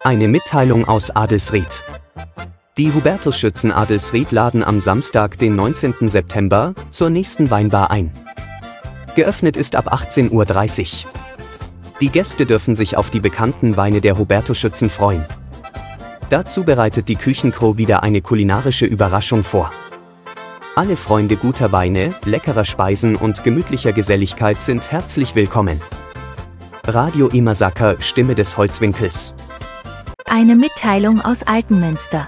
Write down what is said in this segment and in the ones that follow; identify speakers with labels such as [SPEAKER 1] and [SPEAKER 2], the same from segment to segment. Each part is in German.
[SPEAKER 1] Eine Mitteilung aus Adelsried. Die Hubertusschützen Adelsried laden am Samstag, den 19. September, zur nächsten Weinbar ein. Geöffnet ist ab 18:30 Uhr. Die Gäste dürfen sich auf die bekannten Weine der Hubertusschützen freuen. Dazu bereitet die Küchencrew wieder eine kulinarische Überraschung vor. Alle Freunde guter Weine, leckerer Speisen und gemütlicher Geselligkeit sind herzlich willkommen. Radio Imasaker, Stimme des Holzwinkels.
[SPEAKER 2] Eine Mitteilung aus Altenmünster.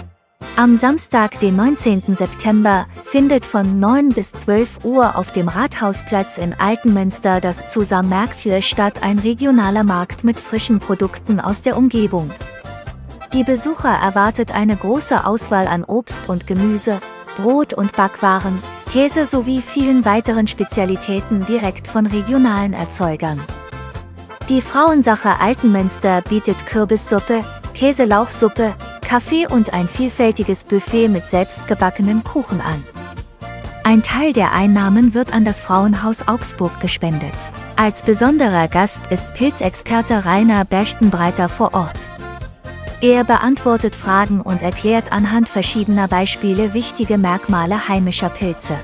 [SPEAKER 2] Am Samstag, den 19. September, findet von 9 bis 12 Uhr auf dem Rathausplatz in Altenmünster das Zusammenmärktle statt, ein regionaler Markt mit frischen Produkten aus der Umgebung. Die Besucher erwartet eine große Auswahl an Obst und Gemüse, Brot und Backwaren, Käse sowie vielen weiteren Spezialitäten direkt von regionalen Erzeugern. Die Frauensache Altenmünster bietet Kürbissuppe, Käselauchsuppe, Kaffee und ein vielfältiges Buffet mit selbstgebackenen Kuchen an. Ein Teil der Einnahmen wird an das Frauenhaus Augsburg gespendet. Als besonderer Gast ist Pilzexperte Rainer Berchtenbreiter vor Ort. Er beantwortet Fragen und erklärt anhand verschiedener Beispiele wichtige Merkmale heimischer Pilze.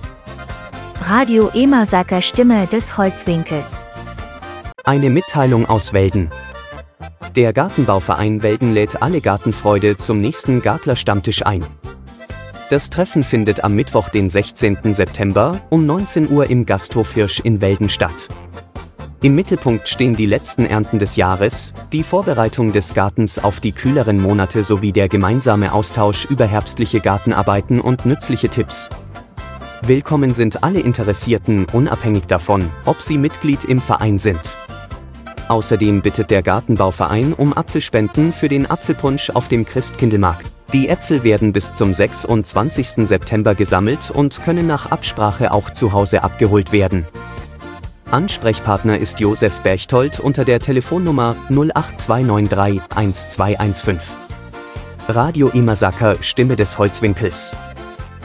[SPEAKER 2] Radio Imasaker, Stimme des Holzwinkels.
[SPEAKER 1] Eine Mitteilung aus Welden. Der Gartenbauverein Welden lädt alle Gartenfreude zum nächsten Gartler-Stammtisch ein. Das Treffen findet am Mittwoch, den 16. September, um 19 Uhr im Gasthof Hirsch in Welden statt. Im Mittelpunkt stehen die letzten Ernten des Jahres, die Vorbereitung des Gartens auf die kühleren Monate sowie der gemeinsame Austausch über herbstliche Gartenarbeiten und nützliche Tipps. Willkommen sind alle Interessierten, unabhängig davon, ob sie Mitglied im Verein sind. Außerdem bittet der Gartenbauverein um Apfelspenden für den Apfelpunsch auf dem Christkindlmarkt. Die Äpfel werden bis zum 26. September gesammelt und können nach Absprache auch zu Hause abgeholt werden. Ansprechpartner ist Josef Berchtold unter der Telefonnummer 08293 1215. Radio Imasaker, Stimme des Holzwinkels.